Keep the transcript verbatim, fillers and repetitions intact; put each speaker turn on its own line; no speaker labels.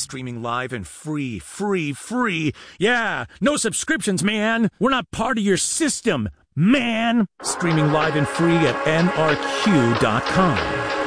Streaming live and free, free, free. Yeah, no subscriptions, man. We're not part of your system, man. Streaming live and free at N R Q dot com.